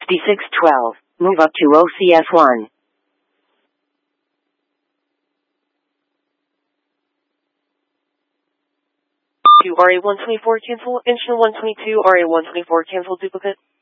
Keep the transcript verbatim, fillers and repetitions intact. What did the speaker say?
fifty-six twelve. Move up to O C S one. To R A one twenty-four cancel, engine one twenty-two, R A one twenty-four cancel duplicate.